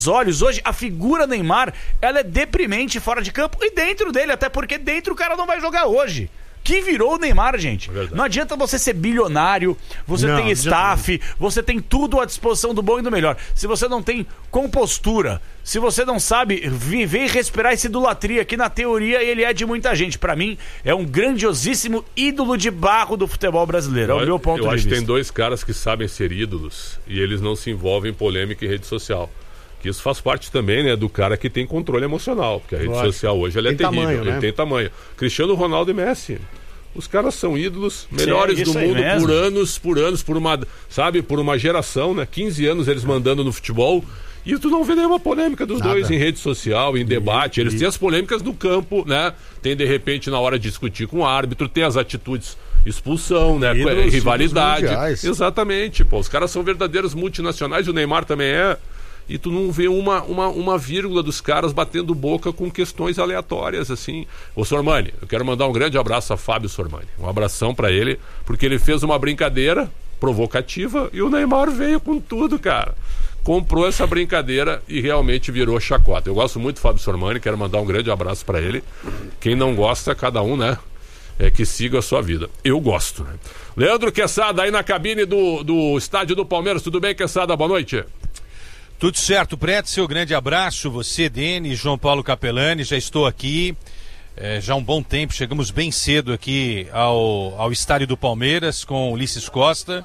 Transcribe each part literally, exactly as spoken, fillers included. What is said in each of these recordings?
olhos hoje, a figura Neymar, ela é deprimente fora de campo e dentro dele, até porque dentro o cara não vai jogar hoje. Que virou o Neymar, gente. É não adianta você ser bilionário, você não, tem staff, você tem tudo à disposição do bom e do melhor. Se você não tem compostura, se você não sabe viver e respirar essa idolatria, que na teoria ele é de muita gente. Pra mim, é um grandiosíssimo ídolo de barro do futebol brasileiro. É o meu ponto de vista. Eu acho que tem dois caras que sabem ser ídolos e eles não se envolvem em polêmica em rede social. Que isso faz parte também, né, do cara que tem controle emocional, porque a rede Lógico. social hoje ela é tem terrível, tamanho, né? Ele tem tamanho. Cristiano Ronaldo e Messi, os caras são ídolos, melhores Sim, do mundo por anos, por anos, por uma, sabe, por uma geração, né? quinze anos eles mandando no futebol, e tu não vê nenhuma polêmica dos Nada. dois em rede social, em debate. Eles e... têm as polêmicas do campo, né? Tem de repente na hora de discutir com o árbitro, tem as atitudes, expulsão, né? Ídolos, rivalidade. Exatamente, pô. Os caras são verdadeiros multinacionais, o Neymar também é. E tu não vê uma, uma, uma vírgula dos caras batendo boca com questões aleatórias, assim. Ô Sormani, eu quero mandar um grande abraço a Fábio Sormani. Um abração pra ele, porque ele fez uma brincadeira provocativa e o Neymar veio com tudo, cara. Comprou essa brincadeira e realmente virou chacota. Eu gosto muito do Fábio Sormani, quero mandar um grande abraço pra ele. Quem não gosta, cada um, né? É que siga a sua vida. Eu gosto, né? Leandro Quesada, aí na cabine do, do estádio do Palmeiras. Tudo bem, Quesada? Boa noite. Tudo certo, Preto, seu grande abraço, você, Denis, João Paulo Capelani, já estou aqui, é, já há um bom tempo, chegamos bem cedo aqui ao, ao estádio do Palmeiras com Ulisses Costa,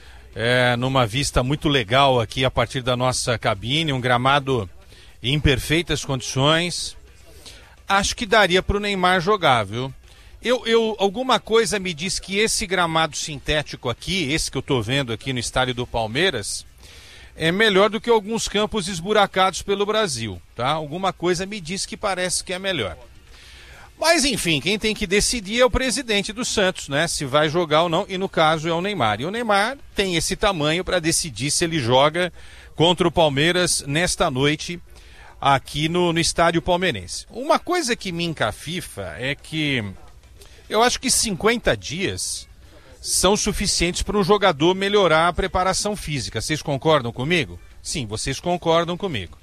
é, numa vista muito legal aqui a partir da nossa cabine, um gramado em perfeitas condições. Acho que daria para o Neymar jogar, viu? Eu, eu, alguma coisa me diz que esse gramado sintético aqui, esse que eu estou vendo aqui no estádio do Palmeiras, é melhor do que alguns campos esburacados pelo Brasil, tá? Alguma coisa me diz que parece que é melhor. Mas, enfim, quem tem que decidir é o presidente do Santos, né? Se vai jogar ou não, e no caso é o Neymar. E o Neymar tem esse tamanho para decidir se ele joga contra o Palmeiras nesta noite aqui no, no estádio palmeirense. Uma coisa que me encafifa é que eu acho que cinquenta dias... são suficientes para um jogador melhorar a preparação física. Vocês concordam comigo? Sim, vocês concordam comigo.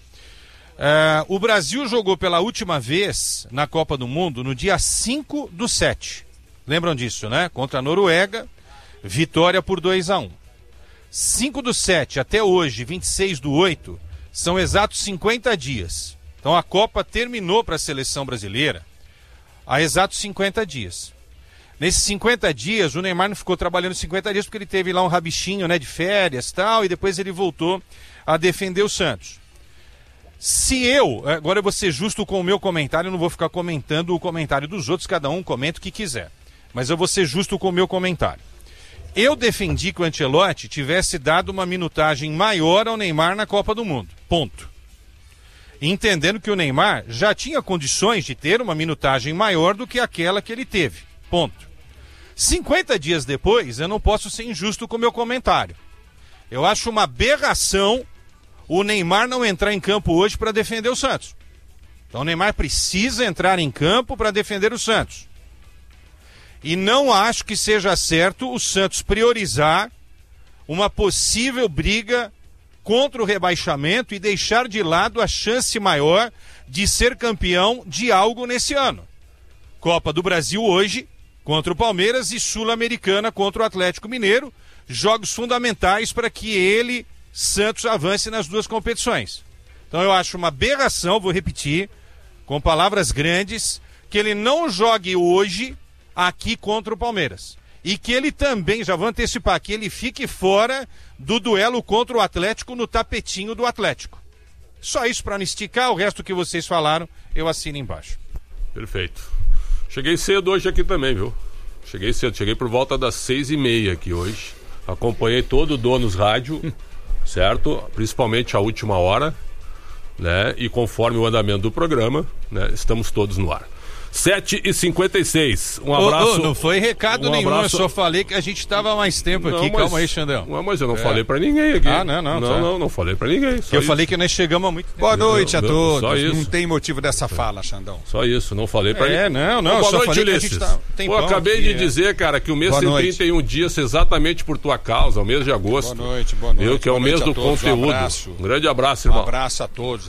Uh, o Brasil jogou pela última vez na Copa do Mundo no dia cinco do sete. Lembram disso, né? Contra a Noruega, vitória por dois a um. cinco do sete até hoje, vinte e seis do oito, são exatos cinquenta dias. Então a Copa terminou para a seleção brasileira há exatos cinquenta dias. Nesses cinquenta dias, o Neymar não ficou trabalhando cinquenta dias porque ele teve lá um rabichinho, né, de férias e tal, e depois ele voltou a defender o Santos. Se eu, agora eu vou ser justo com o meu comentário, eu não vou ficar comentando o comentário dos outros, cada um comenta o que quiser. Mas eu vou ser justo com o meu comentário. Eu defendi que o Ancelotti tivesse dado uma minutagem maior ao Neymar na Copa do Mundo. Ponto. Entendendo que o Neymar já tinha condições de ter uma minutagem maior do que aquela que ele teve. Ponto. cinquenta dias depois, eu não posso ser injusto com o meu comentário. Eu acho uma aberração o Neymar não entrar em campo hoje para defender o Santos. Então o Neymar precisa entrar em campo para defender o Santos. E não acho que seja certo o Santos priorizar uma possível briga contra o rebaixamento e deixar de lado a chance maior de ser campeão de algo nesse ano. Copa do Brasil hoje contra o Palmeiras e Sul-Americana contra o Atlético Mineiro, jogos fundamentais para que ele, Santos, avance nas duas competições. Então eu acho uma aberração, vou repetir, com palavras grandes, que ele não jogue hoje aqui contra o Palmeiras. E que ele também, já vou antecipar, que ele fique fora do duelo contra o Atlético no tapetinho do Atlético. Só isso para não esticar, o resto que vocês falaram, eu assino embaixo. Perfeito. Cheguei cedo hoje aqui também, viu? Cheguei cedo, cheguei por volta das seis e meia aqui hoje. Acompanhei todo o Donos Rádio, certo? Principalmente a última hora, né? E conforme o andamento do programa, né? Estamos todos no ar. sete e cinquenta e seis. Um abraço. Ô, ô, não foi recado um nenhum, abraço. eu só falei que a gente tava mais tempo não, aqui. Mas, calma aí, Xandão. Não, mas eu não é. falei pra ninguém aqui. Ah, não, não. Não, tá. não, não falei pra ninguém. Eu isso. falei que nós chegamos há muito tempo. Boa noite a Não, todos. só isso. Não tem motivo dessa fala, Xandão. Só isso, não falei pra É, ninguém. não, não, Boa só noite, falei que a Ulisses. gente tá- tem Pô, pão acabei aqui, de é. dizer, cara, que o mês Boa tem noite. trinta e um dias exatamente por tua causa, o mês de agosto. Boa noite, boa noite. Eu, que é o Boa mês noite do a todos, conteúdo. Um abraço. Um grande abraço, Um irmão. abraço a todos.